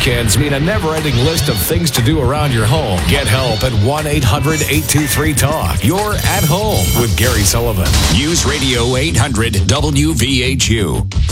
weekends mean a never-ending list of things to do around your home. Get help at 1-800-823-TALK. You're at home with Gary Sullivan. News Radio 800 WVHU.